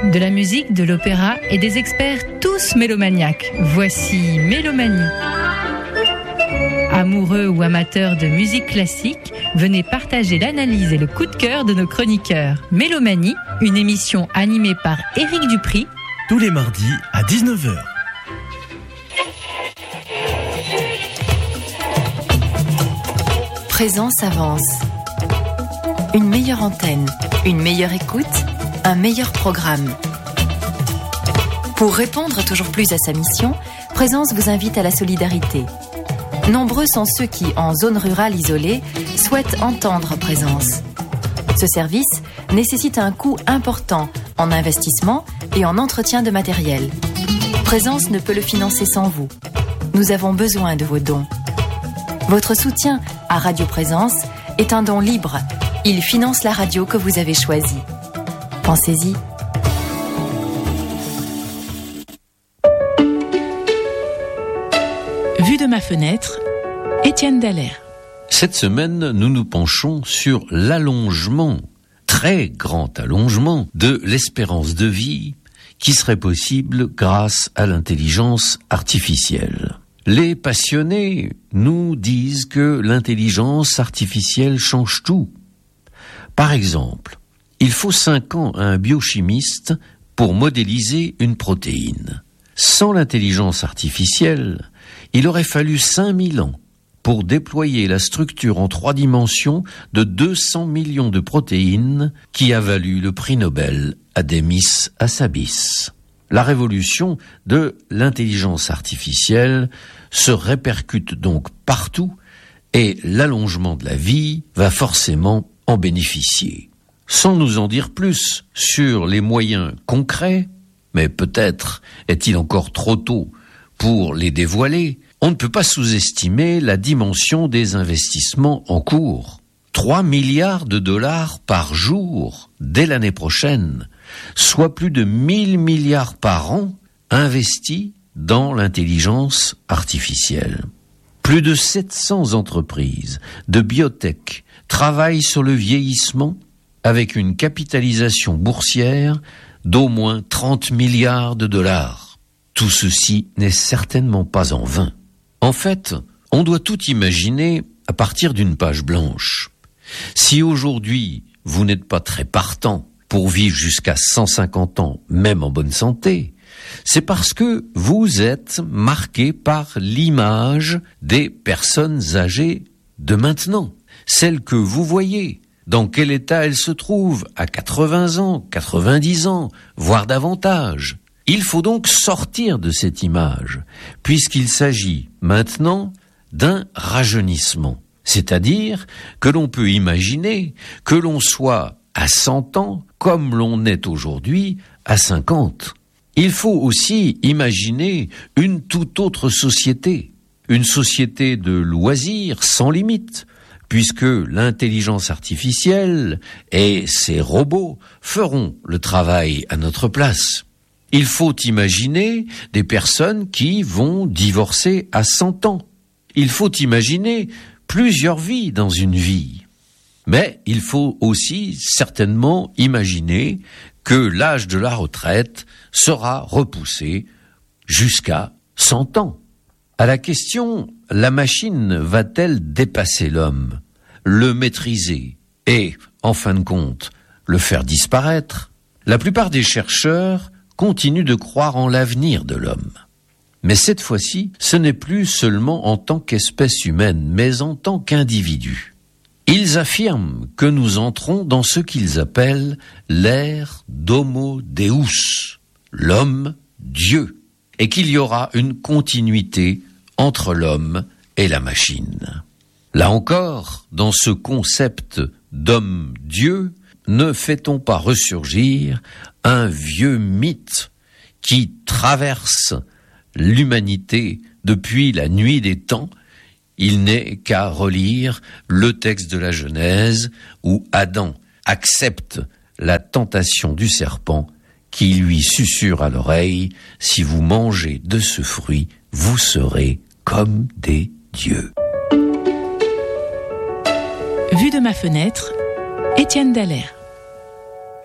De la musique, de l'opéra et des experts tous mélomaniaques. Voici Mélomanie. Amoureux ou amateurs de musique classique, venez partager l'analyse et le coup de cœur de nos chroniqueurs. Mélomanie, une émission animée par Éric Dupri, tous les mardis à 19h. Présence avance. Une meilleure antenne, une meilleure écoute, un meilleur programme. Pour répondre toujours plus à sa mission, Présence vous invite à la solidarité. Nombreux sont ceux qui, en zone rurale isolée, souhaitent entendre Présence. Ce service nécessite un coût important en investissement et en entretien de matériel. Présence ne peut le financer sans vous. Nous avons besoin de vos dons. Votre soutien à Radio Présence est un don libre. Il finance la radio que vous avez choisie. Pensez-y. Vue de ma fenêtre, Étienne Dallaire. Cette semaine, nous nous penchons sur l'allongement, très grand allongement, de l'espérance de vie qui serait possible grâce à l'intelligence artificielle. Les passionnés nous disent que l'intelligence artificielle change tout. Par exemple, il faut 5 ans à un biochimiste pour modéliser une protéine. Sans l'intelligence artificielle, il aurait fallu 5000 ans pour déployer la structure en 3 dimensions de 200 millions de protéines qui a valu le prix Nobel à Demis Hassabis. La révolution de l'intelligence artificielle se répercute donc partout et l'allongement de la vie va forcément en bénéficier. Sans nous en dire plus sur les moyens concrets, mais peut-être est-il encore trop tôt pour les dévoiler, on ne peut pas sous-estimer la dimension des investissements en cours. 3 milliards de dollars par jour dès l'année prochaine, soit plus de 1000 milliards par an investis dans l'intelligence artificielle. Plus de 700 entreprises de biotech travaillent sur le vieillissement avec une capitalisation boursière d'au moins 30 milliards de dollars. Tout ceci n'est certainement pas en vain. En fait, on doit tout imaginer à partir d'une page blanche. Si aujourd'hui, vous n'êtes pas très partant pour vivre jusqu'à 150 ans, même en bonne santé, c'est parce que vous êtes marqué par l'image des personnes âgées de maintenant. Celles que vous voyez, dans quel état elles se trouvent à 80 ans, 90 ans, voire davantage. Il faut donc sortir de cette image, puisqu'il s'agit maintenant d'un rajeunissement. C'est-à-dire que l'on peut imaginer que l'on soit à 100 ans comme l'on est aujourd'hui à 50. Il faut aussi imaginer une toute autre société, une société de loisirs sans limite, puisque l'intelligence artificielle et ses robots feront le travail à notre place. Il faut imaginer des personnes qui vont divorcer à 100 ans. Il faut imaginer plusieurs vies dans une vie. Mais il faut aussi certainement imaginer que l'âge de la retraite sera repoussé jusqu'à 100 ans. À la question, la machine va-t-elle dépasser l'homme, le maîtriser et, en fin de compte, le faire disparaître? La plupart des chercheurs continuent de croire en l'avenir de l'homme. Mais cette fois-ci, ce n'est plus seulement en tant qu'espèce humaine, mais en tant qu'individu. Ils affirment que nous entrons dans ce qu'ils appellent l'ère d'Homo Deus, l'homme-dieu, et qu'il y aura une continuité entre l'homme et la machine. Là encore, dans ce concept d'homme-dieu, ne fait-on pas ressurgir un vieux mythe qui traverse l'humanité depuis la nuit des temps? Il n'est qu'à relire le texte de la Genèse où Adam accepte la tentation du serpent qui lui susurre à l'oreille « Si vous mangez de ce fruit, vous serez comme des dieux. » Vue de ma fenêtre, Étienne Dallaire.